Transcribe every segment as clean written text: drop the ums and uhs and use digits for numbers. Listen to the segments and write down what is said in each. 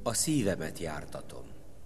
a szívemet jártatom.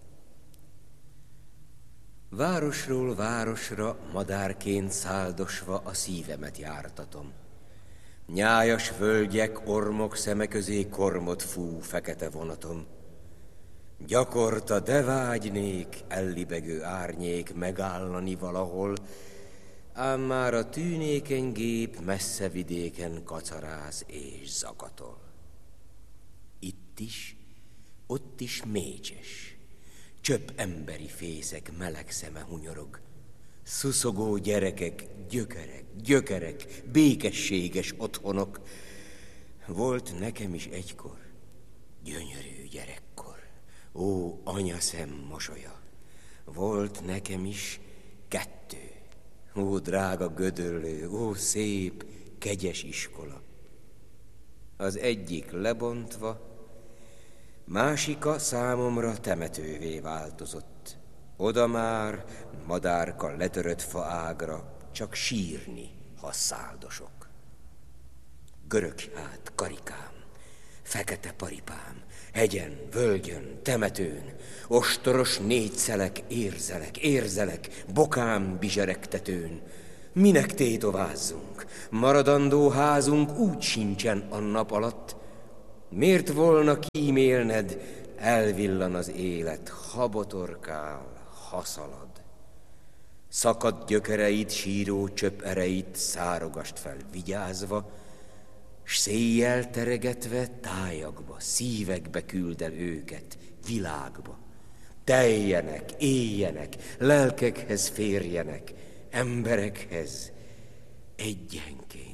Városról városra madárként száldosva a szívemet jártatom. Nyájas völgyek, ormok szeme közé kormot fú fekete vonatom. Gyakorta de vágynék, ellibegő árnyék megállani valahol, ám már a tűnékeny gép messze vidéken kacaráz és zakatol. Itt is, ott is mécses, csöpp emberi fészek meleg szeme hunyorog. Szuszogó gyerekek, gyökerek, békességes otthonok. Volt nekem is egykor gyönyörű gyerekkor, ó, anyaszem mosolya. Volt nekem is 2, ó, drága gödöllő, ó, szép, kegyes iskola. Az egyik lebontva, másika számomra temetővé változott. Oda már madárka letörött faágra csak sírni, ha száldosok. Görög hát karikám, fekete paripám, hegyen, völgyön, temetőn, ostoros négyszelek, érzelek, bokám bizseregtetőn. Minek tétovázzunk, maradandó házunk úgy sincsen a nap alatt. Miért volna kímélned, elvillan az élet, ha botorkál, ha szalad. Szakadt gyökereit, síró csöpp ereit szárogast fel vigyázva, s széjjel teregetve tájakba, szívekbe küld el őket, világba. Teljenek, éljenek, lelkekhez férjenek, emberekhez egyenként.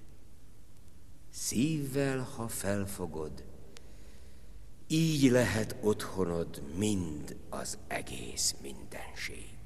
Szívvel, ha felfogod, így lehet otthonod mind az egész mindenség.